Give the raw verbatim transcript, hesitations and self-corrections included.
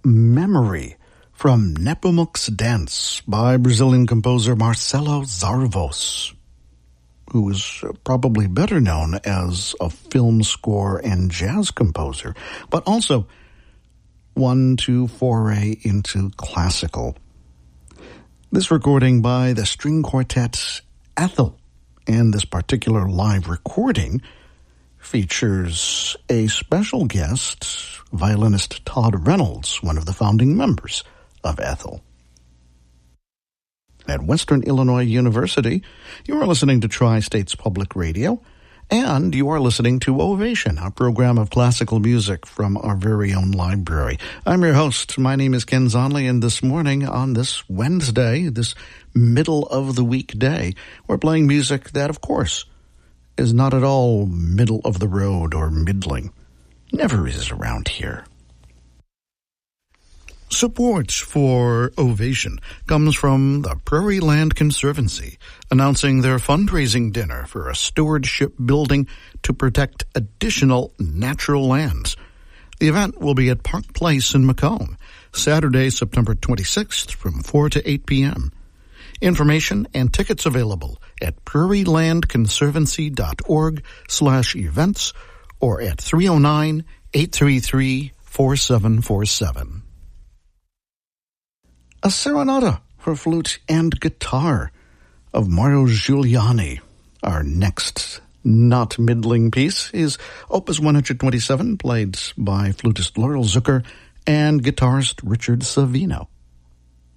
Memory from Nepomuk's Dance by Brazilian composer Marcelo Zarvos, who is probably better known as a film score and jazz composer, but also one to foray into classical. This recording by the string quartet Ethel, and this particular live recording features a special guest, violinist Todd Reynolds, one of the founding members of Ethel. At Western Illinois University, you are listening to Tri-States Public Radio, and you are listening to Ovation, a program of classical music from our very own library. I'm your host. My name is Ken Zonley, and this morning on this Wednesday, this middle of the week day, we're playing music that, of course, is not at all middle of the road or middling. Never is around here. Support for Ovation comes from the Prairie Land Conservancy, announcing their fundraising dinner for a stewardship building to protect additional natural lands. The event will be at Park Place in Macomb, Saturday, September twenty-sixth from four to eight p.m. Information and tickets available at prairielandconservancy.org slash events or at three oh nine, eight three three, four seven four seven. A serenata for flute and guitar of Mario Giuliani. Our next not middling piece is Opus one twenty-seven, played by flutist Laurel Zucker and guitarist Richard Savino.